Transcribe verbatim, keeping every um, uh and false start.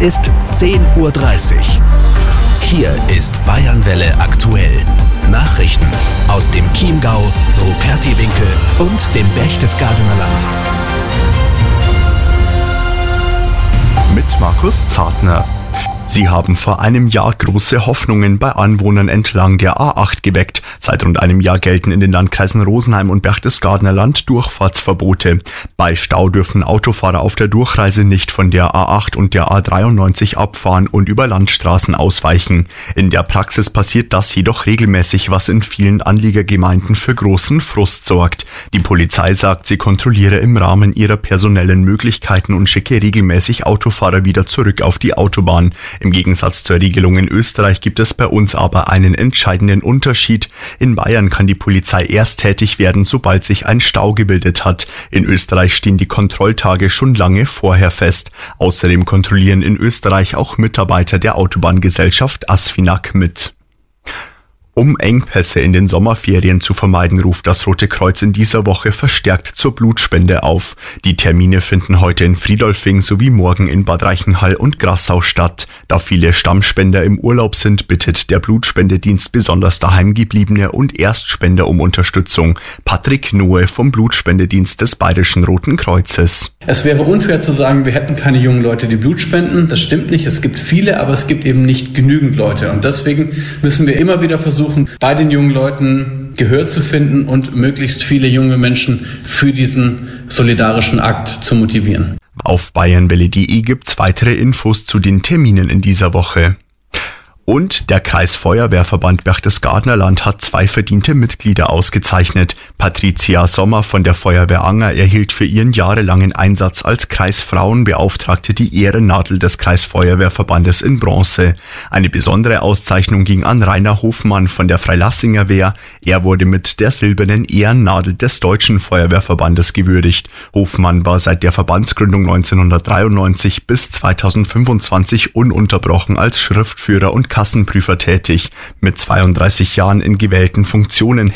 ist zehn Uhr dreißig. Hier ist Bayernwelle aktuell. Nachrichten aus dem Chiemgau, Rupertiwinkel und dem Berchtesgadener Land. Mit Markus Zartner. Sie haben vor einem Jahr große Hoffnungen bei Anwohnern entlang der A acht geweckt. Seit rund einem Jahr gelten in den Landkreisen Rosenheim und Berchtesgadener Land Durchfahrtsverbote. Bei Stau dürfen Autofahrer auf der Durchreise nicht von der A acht und der A dreiundneunzig abfahren und über Landstraßen ausweichen. In der Praxis passiert das jedoch regelmäßig, was in vielen Anliegergemeinden für großen Frust sorgt. Die Polizei sagt, sie kontrolliere im Rahmen ihrer personellen Möglichkeiten und schicke regelmäßig Autofahrer wieder zurück auf die Autobahn. Im Gegensatz zur Regelung in Österreich gibt es bei uns aber einen entscheidenden Unterschied. In Bayern kann die Polizei erst tätig werden, sobald sich ein Stau gebildet hat. In Österreich stehen die Kontrolltage schon lange vorher fest. Außerdem kontrollieren in Österreich auch Mitarbeiter der Autobahngesellschaft Asfinag mit. Um Engpässe in den Sommerferien zu vermeiden, ruft das Rote Kreuz in dieser Woche verstärkt zur Blutspende auf. Die Termine finden heute in Friedolfing sowie morgen in Bad Reichenhall und Grassau statt. Da viele Stammspender im Urlaub sind, bittet der Blutspendedienst besonders daheimgebliebene und Erstspender um Unterstützung. Patrick Noe vom Blutspendedienst des Bayerischen Roten Kreuzes. Es wäre unfair zu sagen, wir hätten keine jungen Leute, die Blut spenden. Das stimmt nicht. Es gibt viele, aber es gibt eben nicht genügend Leute. Und deswegen müssen wir immer wieder versuchen, bei den jungen Leuten Gehör zu finden und möglichst viele junge Menschen für diesen solidarischen Akt zu motivieren. Auf bayernwelle punkt de gibt's weitere Infos zu den Terminen in dieser Woche. Und der Kreisfeuerwehrverband Berchtesgadener Land hat zwei verdiente Mitglieder ausgezeichnet. Patricia Sommer von der Feuerwehr Anger erhielt für ihren jahrelangen Einsatz als Kreisfrauenbeauftragte die Ehrennadel des Kreisfeuerwehrverbandes in Bronze. Eine besondere Auszeichnung ging an Rainer Hofmann von der Freilassinger Wehr. Er wurde mit der silbernen Ehrennadel des Deutschen Feuerwehrverbandes gewürdigt. Hofmann war seit der Verbandsgründung neunzehnhundertdreiundneunzig bis zweitausendfünfundzwanzig ununterbrochen als Schriftführer und Kassenprüfer tätig. Mit zweiunddreißig Jahren in gewählten Funktionen